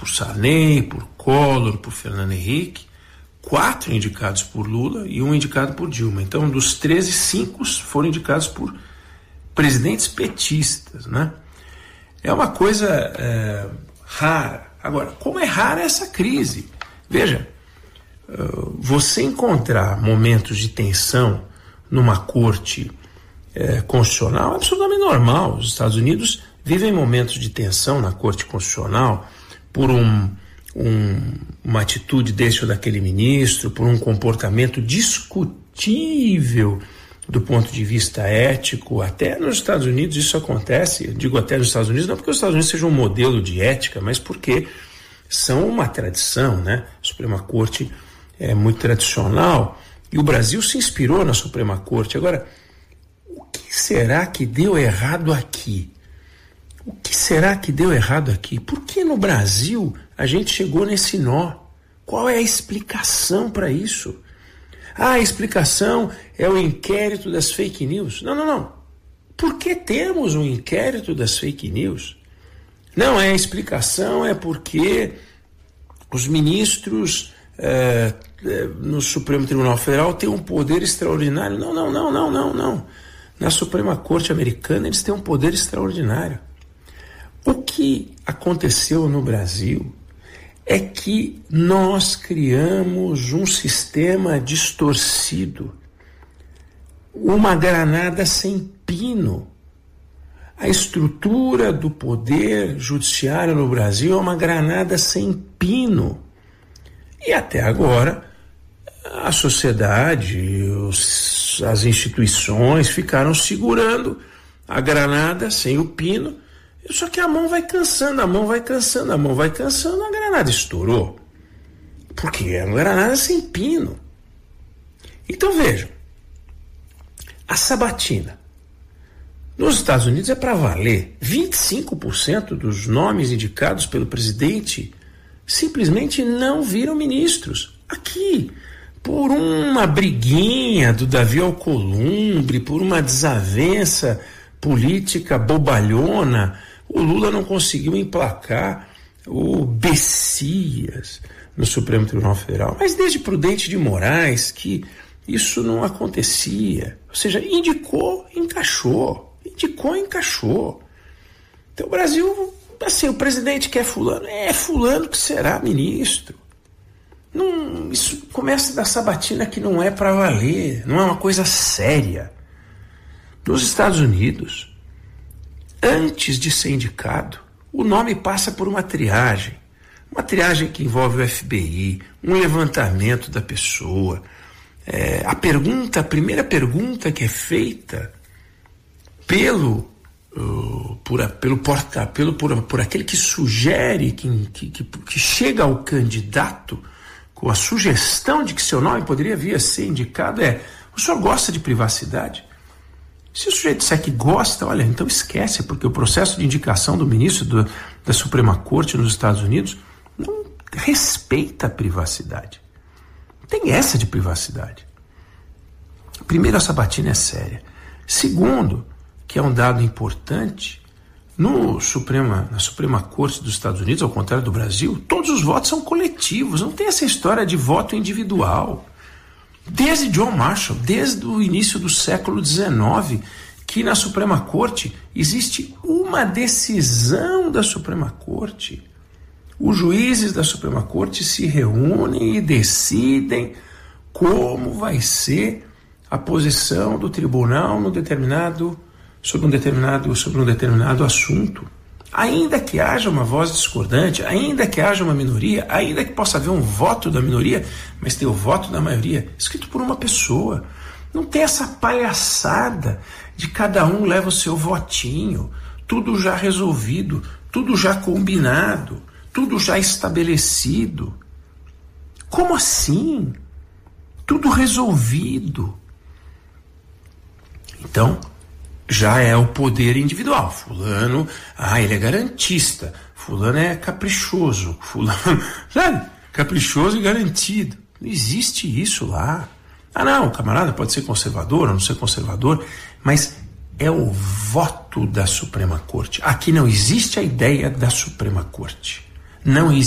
por Sarney, por Collor, por Fernando Henrique, 4 indicados por Lula e 1 indicado por Dilma. Então, dos 13, 5 foram indicados por presidentes petistas, né? É uma coisa rara. Agora, como é rara essa crise? Veja, você encontrar momentos de tensão numa corte constitucional é absolutamente normal. Os Estados Unidos vivem momentos de tensão na corte constitucional por uma atitude desse ou daquele ministro, por um comportamento discutível do ponto de vista ético. Até nos Estados Unidos isso acontece. Eu digo até nos Estados Unidos, não porque os Estados Unidos sejam um modelo de ética, mas porque são uma tradição, né? A Suprema Corte é muito tradicional e o Brasil se inspirou na Suprema Corte. Agora, o que será que deu errado aqui? O que será que deu errado aqui? Por que no Brasil a gente chegou nesse nó? Qual é a explicação para isso? A explicação é o inquérito das fake news. Não. Por que temos um inquérito das fake news? Não, a explicação é porque os ministros no Supremo Tribunal Federal têm um poder extraordinário. Não. Na Suprema Corte Americana eles têm um poder extraordinário. O que aconteceu no Brasil é que nós criamos um sistema distorcido, uma granada sem pino. A estrutura do poder judiciário no Brasil é uma granada sem pino. E até agora, a sociedade, as instituições ficaram segurando a granada sem o pino. Só que a mão vai cansando, a granada estourou. Porque é uma granada sem pino. Então vejam, a sabatina nos Estados Unidos é para valer. 25% dos nomes indicados pelo presidente simplesmente não viram ministros. Aqui, por uma briguinha do Davi Alcolumbre, por uma desavença política bobalhona, o Lula não conseguiu emplacar o Bessias no Supremo Tribunal Federal. Mas desde Prudente de Moraes que isso não acontecia. Ou seja, indicou, encaixou. Então o Brasil, assim, o presidente quer fulano, é fulano que será ministro. Não, isso começa da sabatina que não é para valer, não é uma coisa séria. Nos Estados Unidos, antes de ser indicado, o nome passa por uma triagem que envolve o FBI, um levantamento da pessoa. A primeira pergunta que é feita por aquele que sugere, que chega ao candidato com a sugestão de que seu nome poderia vir a ser indicado o senhor gosta de privacidade? Se o sujeito disser que gosta, olha, então esquece, porque o processo de indicação do ministro da Suprema Corte nos Estados Unidos não respeita a privacidade. Não tem essa de privacidade. Primeiro, a sabatina é séria. Segundo, que é um dado importante, na Suprema Corte dos Estados Unidos, ao contrário do Brasil, todos os votos são coletivos, não tem essa história de voto individual. Desde John Marshall, desde o início do século XIX, que na Suprema Corte existe uma decisão da Suprema Corte. Os juízes da Suprema Corte se reúnem e decidem como vai ser a posição do tribunal sobre um determinado assunto. Ainda que haja uma voz discordante, ainda que haja uma minoria, ainda que possa haver um voto da minoria, mas tem o voto da maioria escrito por uma pessoa. Não tem essa palhaçada de cada um leva o seu votinho, tudo já resolvido, tudo já combinado, tudo já estabelecido. Como assim? Tudo resolvido. Então, já é o poder individual. Fulano, ele é garantista. Fulano é caprichoso. Fulano, sabe? Caprichoso e garantido. Não existe isso lá. Não, o camarada pode ser conservador ou não ser conservador, mas é o voto da Suprema Corte. Aqui não existe a ideia da Suprema Corte. Não existe.